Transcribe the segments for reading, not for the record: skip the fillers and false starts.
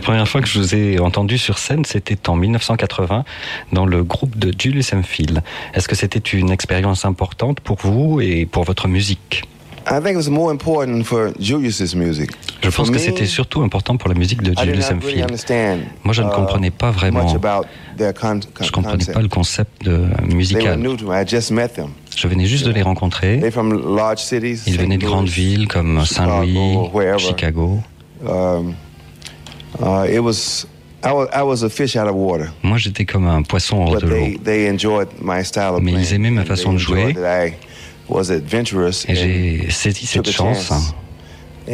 première fois que je vous ai entendu sur scène, c'était en 1980 dans le groupe de Julius Hemphill. Est-ce que c'était une expérience importante pour vous et pour votre musique? I think it was more important for Julius's music. Je pense que c'était surtout important pour la musique de Julius Hemphill. Moi, je ne comprenais pas vraiment. Je ne comprenais pas le concept musical. Je venais juste de les rencontrer. Ils venaient de grandes villes comme Saint-Louis, Chicago. Moi, j'étais comme un poisson hors de l'eau. Mais ils aimaient ma façon de jouer. Et j'ai saisi cette chance. Et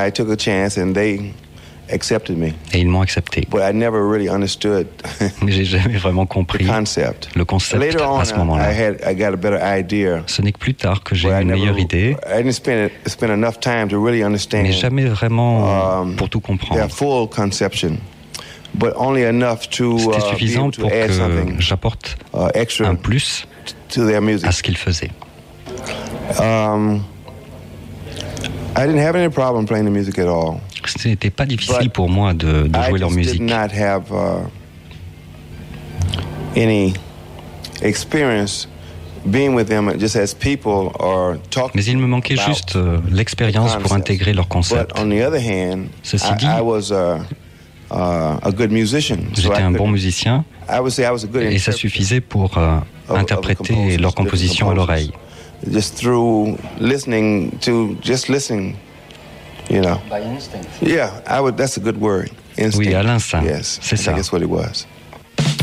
ils m'ont accepté. Mais j'ai jamais vraiment compris le concept à ce moment-là. Ce n'est que plus tard que j'ai eu une meilleure idée. Mais jamais vraiment pour tout comprendre. C'était suffisant pour que j'apporte un plus à ce qu'ils faisaient. Ce n'était pas difficile pour moi de jouer leur musique. Mais il me manquait juste l'expérience pour intégrer leur concept. Ceci dit, j'étais un bon musicien et ça suffisait pour interpréter leur composition à l'oreille. Just through listening, you know. By instinct. Yeah, that's a good word. Instinct. Oui, à l'instinct. Yes, c'est ça. That's what it was.